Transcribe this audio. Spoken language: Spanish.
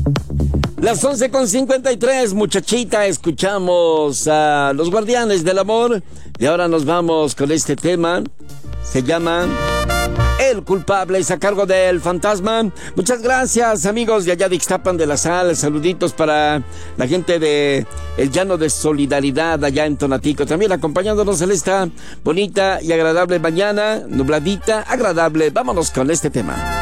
Las 11:53, muchachita, escuchamos a Los Guardianes del Amor. Y ahora nos vamos con este tema. Se llama El Culpable, es a cargo del Fantasma. Muchas gracias, amigos de allá de Ixtapan de la Sal. Saluditos para la gente de El Llano de Solidaridad allá en Tonatico. También acompañándonos en esta bonita y agradable mañana, nubladita, agradable. Vámonos con este tema.